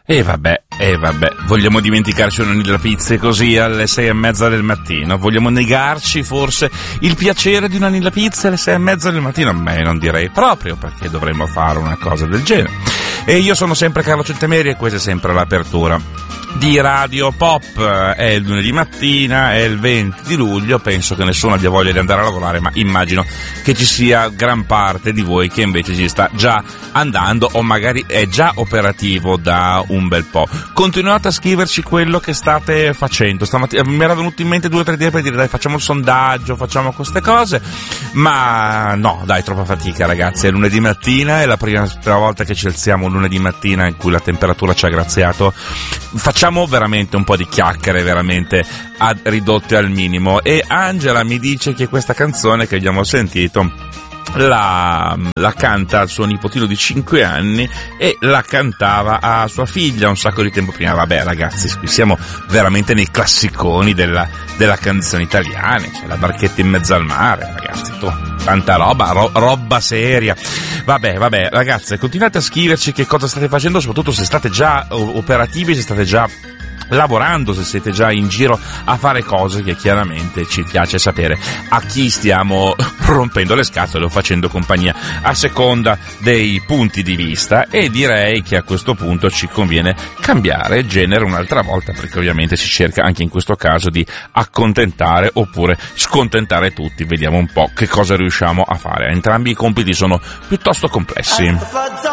E vabbè, vogliamo dimenticarci una Nilla Pizza così alle 6:30 del mattino? Vogliamo negarci forse il piacere di una Nilla Pizza alle 6:30 del mattino? Beh, non direi proprio, perché dovremmo fare una cosa del genere. E io sono sempre Carlo Centemeri e questa è sempre l'apertura di Radio Pop. È il lunedì mattina, è il 20 di luglio, penso che nessuno abbia voglia di andare a lavorare, ma immagino che ci sia gran parte di voi che invece ci sta già andando o magari è già operativo da un bel po'. Continuate a scriverci quello che state facendo. Stamattina mi era venuto in mente 2 o 3 idee per dire dai, facciamo il sondaggio, facciamo queste cose, ma no, dai, troppa fatica ragazzi, è lunedì mattina, è la prima volta che ci alziamo lunedì mattina in cui la temperatura ci ha graziato. Facciamo veramente un po' di chiacchiere, veramente ridotte al minimo, e Angela mi dice che questa canzone che abbiamo sentito la canta al suo nipotino di 5 anni e la cantava a sua figlia un sacco di tempo prima. Vabbè ragazzi, qui siamo veramente nei classiconi della canzone italiana, c'è la barchetta in mezzo al mare, ragazzi, tanta roba seria. Vabbè ragazzi, continuate a scriverci che cosa state facendo, soprattutto se state già operativi, se state già lavorando, se siete già in giro a fare cose, che chiaramente ci piace sapere a chi stiamo rompendo le scatole o facendo compagnia a seconda dei punti di vista. E direi che a questo punto ci conviene cambiare genere un'altra volta, perché ovviamente si cerca anche in questo caso di accontentare oppure scontentare tutti. Vediamo un po' che cosa riusciamo a fare. Entrambi i compiti sono piuttosto complessi.